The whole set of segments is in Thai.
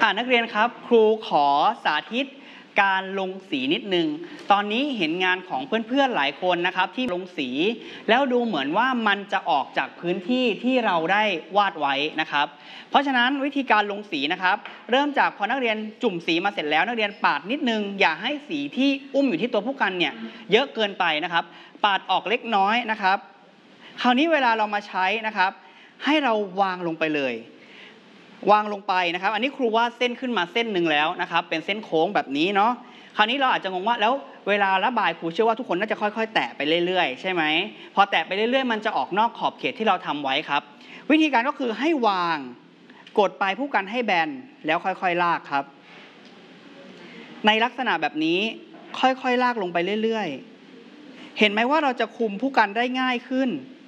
นักเรียนครับครูขอสาธิตการลงสีนิดนึงตอนนี้เห็นงานของเพื่อนๆหลายคนนะครับที่ลงสีแล้วดูเหมือนว่ามันจะออกจากพื้นที่ที่เราได้วาดไว้นะครับเพราะฉะนั้นวิธีการลงสีนะครับเริ่มจากพอนักเรียนจุ่มสีมาเสร็จแล้วนักเรียนปาดนิดนึงอย่าให้สีที่อุ้มอยู่ที่ตัวผู้กันเนี่ยเยอะเกินไปนะครับปาดออกเล็กน้อยนะครับคราวนี้เวลาเรามาใช้นะครับให้เราวางลงไปเลยวางลงไปนะครับอันนี้ครูวาดเส้นขึ้นมาเส้นหนึ่งแล้วนะครับเป็นเส้นโค้งแบบนี้เนาะคราวนี้เราอาจจะงงว่าแล้วเวลาระบายครูเชื่อว่าทุกคนน่าจะค่อยๆแตะไปเรื่อยๆใช่ไหมพอแตะไปเรื่อยๆมันจะออกนอกขอบเขตที่เราทำไว้ครับวิธีการก็คือให้วางกดปลายผู้กันให้แบนแล้วค่อยๆลากครับในลักษณะแบบนี้ค่อยๆลากลงไปเรื่อยๆเห็นไหมว่าเราจะคุมผู้กันได้ง่ายขึ้น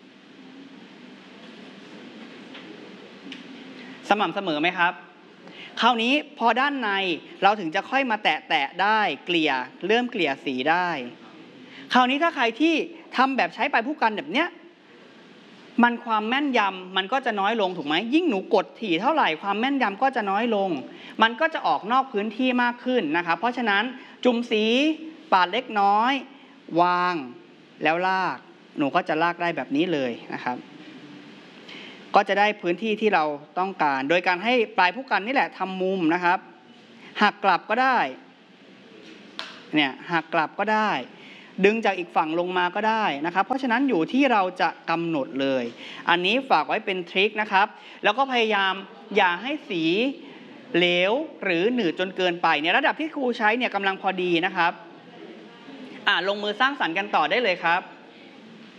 สม่ำเสมอไหมครับคราวนี้พอด้านในเราถึงจะค่อยมาแตะได้เกลี่ยเริ่มเกลี่ยสีได้คราวนี้ถ้าใครที่ทำแบบใช้ปลายผู้กันแบบเนี้ยมันความแม่นยำมันก็จะน้อยลงถูกไหมยิ่งหนูกดถี่เท่าไหร่ความแม่นยำก็จะน้อยลงมันก็จะออกนอกพื้นที่มากขึ้นนะครับเพราะฉะนั้นจุ่มสีปาดเล็กน้อยวางแล้วลากหนูก็จะลากได้แบบนี้เลยนะครับก็จะได้พื้นที่ที่เราต้องการโดยการให้ปลายผู้กันนี่แหละทำมุมนะครับหักกลับก็ได้เนี่ยหักกลับก็ได้ดึงจากอีกฝั่งลงมาก็ได้นะครับเพราะฉะนั้นอยู่ที่เราจะกำหนดเลยอันนี้ฝากไว้เป็นทริคนะครับแล้วก็พยายามอย่าให้สีเหลวหรือหนืดจนเกินไปในระดับที่ครูใช้เนี่ยกำลังพอดีนะครับลงมือสร้างสรรค์กันต่อได้เลยครับ